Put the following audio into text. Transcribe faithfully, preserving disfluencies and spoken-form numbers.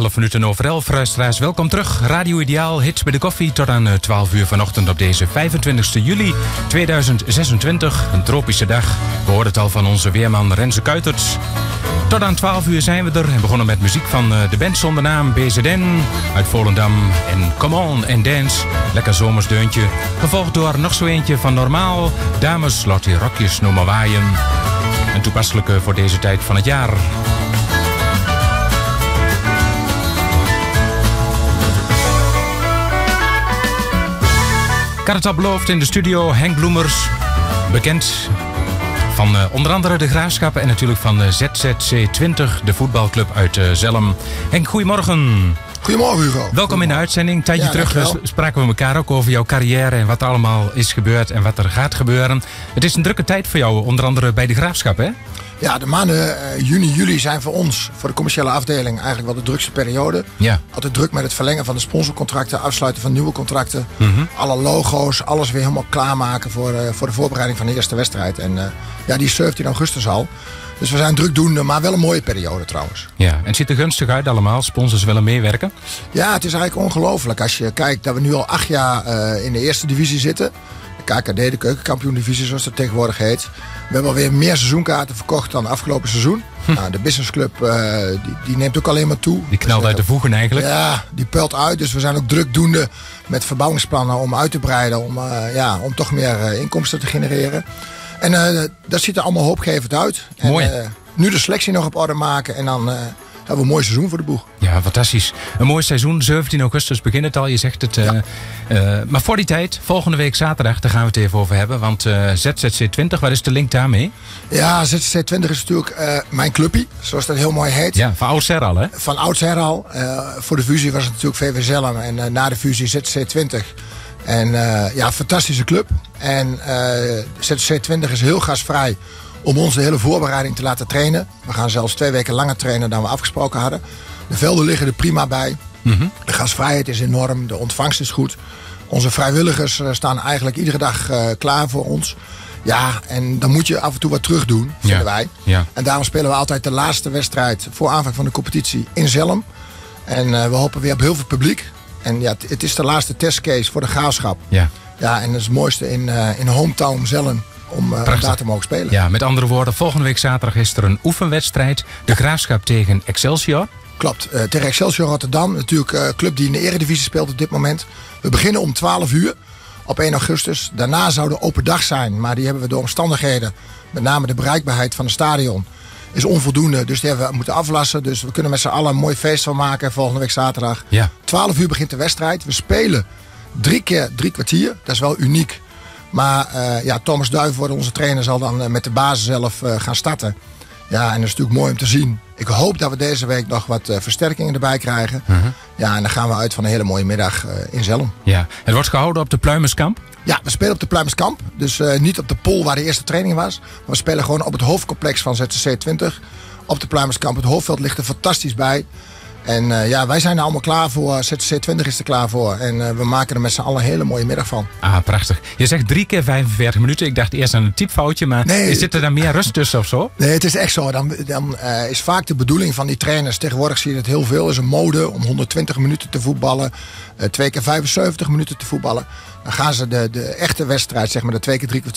elf minuten over elf. Luisteraars, welkom terug. Radio Ideaal, hits bij de koffie tot aan twaalf uur vanochtend op deze vijfentwintigste juli tweeduizend zesentwintig. Een tropische dag. We hoorden het al van onze weerman Renze Kuiterts. Tot aan twaalf uur zijn we er en begonnen met muziek van de band zonder naam B Z N uit Volendam. En Come On and Dance, lekker zomersdeuntje. Gevolgd door nog zo eentje van Normaal. Dames, laat die rokjes nog maar waaien. Een toepasselijke voor deze tijd van het jaar. Ik had het al beloofd in de studio, Henk Bloemers, bekend van uh, onder andere de Graafschappen en natuurlijk van uh, Z Z C twintig, de voetbalclub uit uh, Zelhem. Henk, goedemorgen. Goedemorgen, Hugo. Welkom in de uitzending. Een tijdje ja, terug uh, spraken we elkaar ook over jouw carrière en wat er allemaal is gebeurd en wat er gaat gebeuren. Het is een drukke tijd voor jou, onder andere bij de Graafschappen, hè? Ja, de maanden uh, juni, juli zijn voor ons, voor de commerciële afdeling, eigenlijk wel de drukste periode. Ja. Altijd druk met het verlengen van de sponsorcontracten, afsluiten van nieuwe contracten. Mm-hmm. Alle logo's, alles weer helemaal klaarmaken voor, uh, voor de voorbereiding van de eerste wedstrijd. En uh, ja, die is zeventien augustus al. Dus we zijn drukdoende, maar wel een mooie periode trouwens. Ja, en het ziet er gunstig uit allemaal. Sponsors willen meewerken. Ja, het is eigenlijk ongelooflijk als je kijkt dat we nu al acht jaar uh, in de eerste divisie zitten. De K K D, de keukenkampioen-divisie zoals dat tegenwoordig heet. We hebben alweer meer seizoenkaarten verkocht dan afgelopen seizoen. Hm. Nou, de businessclub uh, die, die neemt ook alleen maar toe. Die knalt dus, uit de voegen eigenlijk. Ja, die pelt uit. Dus we zijn ook drukdoende met verbouwingsplannen om uit te breiden. Om, uh, ja, om toch meer uh, inkomsten te genereren. En uh, dat ziet er allemaal hoopgevend uit. Mooi. En, uh, nu de selectie nog op orde maken en dan... Uh, hebben we een mooi seizoen voor de boeg. Ja, fantastisch. Een mooi seizoen. zeventien augustus begint het al. Je zegt het. Ja. Uh, uh, maar voor die tijd, volgende week zaterdag, daar gaan we het even over hebben. Want uh, Z Z C twintig, wat is de link daarmee? Ja, Z Z C twintig is natuurlijk uh, mijn clubpie. Zoals dat heel mooi heet. Ja, van oudsher al, hè? Van oudsher al. Uh, voor de fusie was het natuurlijk V V Zelhem. En uh, na de fusie Z Z C twintig. En uh, ja, fantastische club. En uh, Z Z C twintig is heel gastvrij om ons de hele voorbereiding te laten trainen. We gaan zelfs twee weken langer trainen dan we afgesproken hadden. De velden liggen er prima bij. Mm-hmm. De gastvrijheid is enorm. De ontvangst is goed. Onze vrijwilligers uh, staan eigenlijk iedere dag uh, klaar voor ons. Ja, en dan moet je af en toe wat terug doen, vinden ja. wij. Ja. En daarom spelen we altijd de laatste wedstrijd voor aanvang van de competitie in Zelhem. En uh, we hopen weer op heel veel publiek. En ja, t- het is de laatste testcase voor de Graafschap. Ja. Ja, en dat is het mooiste in, uh, in hometown Zelhem. Om uh, daar te mogen spelen. Ja, met andere woorden, volgende week zaterdag is er een oefenwedstrijd. De Graafschap tegen Excelsior. Klopt, uh, tegen Excelsior Rotterdam. Natuurlijk een uh, club die in de eredivisie speelt op dit moment. We beginnen om twaalf uur op één augustus. Daarna zou de open dag zijn. Maar die hebben we door omstandigheden, met name de bereikbaarheid van het stadion, is onvoldoende. Dus die hebben we moeten aflassen. Dus we kunnen met z'n allen een mooi feest van maken volgende week zaterdag. Ja. twaalf uur begint de wedstrijd. We spelen drie keer drie kwartier. Dat is wel uniek. Maar uh, ja, Thomas Duivenvoort, onze trainer, zal dan uh, met de basis zelf uh, gaan starten. Ja, en dat is natuurlijk mooi om te zien. Ik hoop dat we deze week nog wat uh, versterkingen erbij krijgen. Uh-huh. Ja, en dan gaan we uit van een hele mooie middag uh, in Zelhem. Ja, het wordt gehouden op de Pluimerskamp? Ja, we spelen op de Pluimerskamp. Dus uh, niet op de pol waar de eerste training was. Maar we spelen gewoon op het hoofdcomplex van Z Z C twintig. Op de Pluimerskamp. Het hoofdveld ligt er fantastisch bij. En uh, ja, wij zijn er allemaal klaar voor. Z Z C twintig is er klaar voor. En uh, we maken er met z'n allen een hele mooie middag van. Ah, prachtig. Je zegt drie keer vijfenveertig minuten. Ik dacht eerst aan een typfoutje, maar nee, zit er dan meer rust tussen of zo? Nee, het is echt zo. Dan, dan uh, is vaak de bedoeling van die trainers, tegenwoordig zie je het heel veel, is een mode om honderdtwintig minuten te voetballen. Uh, twee keer vijfenzeventig minuten te voetballen. Dan gaan ze de, de echte wedstrijd, zeg maar de twee keer drie kwartier,